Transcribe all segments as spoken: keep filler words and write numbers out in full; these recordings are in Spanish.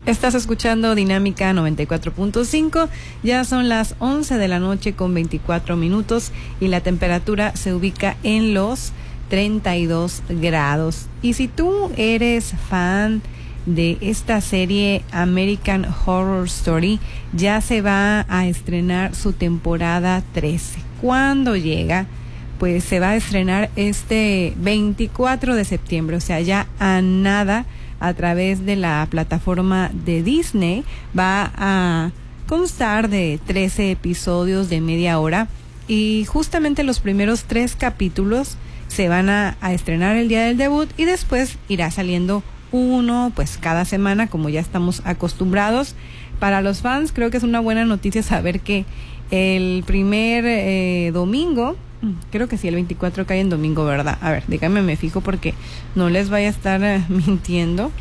Estás escuchando Dinámica noventa y cuatro punto cinco, ya son las once de la noche con veinticuatro minutos y la temperatura se ubica en los treinta y dos grados. Y si tú eres fan de esta serie American Horror Story, ya se va a estrenar su temporada trece. ¿Cuándo llega? Pues se va a estrenar este veinticuatro de septiembre, o sea, ya a nada. A través de la plataforma de Disney va a constar de trece episodios de media hora y justamente los primeros tres capítulos se van a, a estrenar el día del debut y después irá saliendo uno pues cada semana, como ya estamos acostumbrados. Para los fans creo que es una buena noticia saber que el primer eh, domingo, creo que sí, el veinticuatro cae en domingo, ¿verdad? A ver, dígame, me fijo porque no les vaya a estar eh, mintiendo.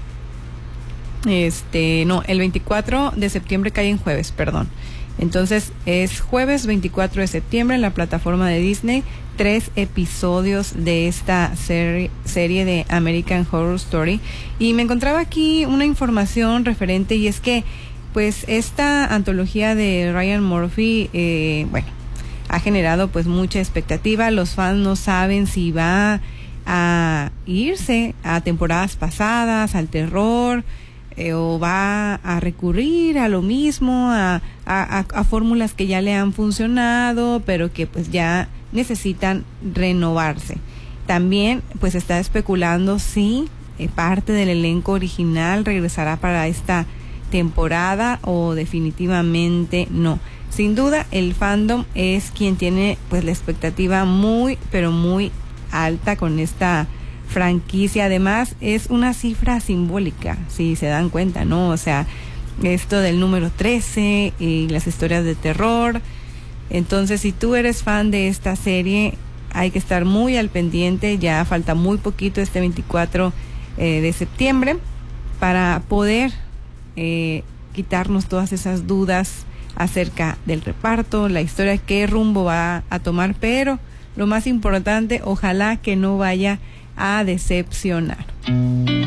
Este, no, el veinticuatro de septiembre cae en jueves, perdón. Entonces es jueves veinticuatro de septiembre en la plataforma de Disney, tres episodios de esta serie, serie de American Horror Story. Y me encontraba aquí una información referente, y es que pues esta antología de Ryan Murphy, eh, bueno, ha generado pues mucha expectativa. Los fans no saben si va a irse a temporadas pasadas, al terror, eh, o va a recurrir a lo mismo, a, a, a, a fórmulas que ya le han funcionado, pero que pues ya necesitan renovarse. También pues está especulando si eh, parte del elenco original regresará para esta temporada o definitivamente no. Sin duda el fandom es quien tiene pues la expectativa muy pero muy alta con esta franquicia. Además es una cifra simbólica, si se dan cuenta, ¿no? O sea, esto del número trece y las historias de terror. Entonces, si tú eres fan de esta serie, hay que estar muy al pendiente. Ya falta muy poquito, este veinticuatro eh, de septiembre, para poder eh, quitarnos todas esas dudas acerca del reparto, la historia, qué rumbo va a tomar, pero lo más importante, ojalá que no vaya a decepcionar.